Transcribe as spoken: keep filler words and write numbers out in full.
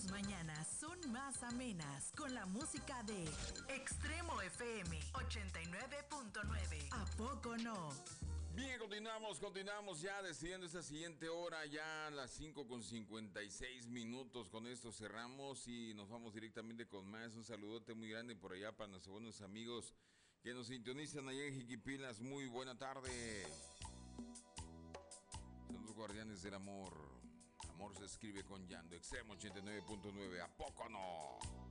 Tus mañanas son más amenas con la música de Extremo F M ochenta y nueve punto nueve. ¿A poco no? Bien, continuamos, continuamos ya decidiendo esta siguiente hora, ya a las cinco con cincuenta y seis minutos. Con esto cerramos y nos vamos directamente con más. Un saludote muy grande por allá para nuestros buenos amigos que nos sintonizan allá en Jiquipilas. Muy buena tarde. Son los guardianes del amor. Amor se escribe con Yando. Extremo ochenta y nueve punto nueve. ¿A poco no?